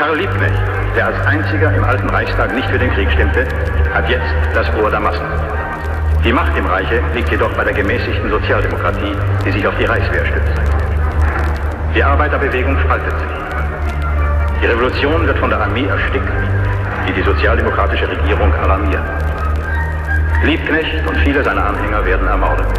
Karl Liebknecht, der als einziger im Alten Reichstag nicht für den Krieg stimmte, hat jetzt das Ohr der Massen. Die Macht im Reiche liegt jedoch bei der gemäßigten Sozialdemokratie, die sich auf die Reichswehr stützt. Die Arbeiterbewegung spaltet sich. Die Revolution wird von der Armee erstickt, die die sozialdemokratische Regierung alarmiert. Liebknecht und viele seiner Anhänger werden ermordet.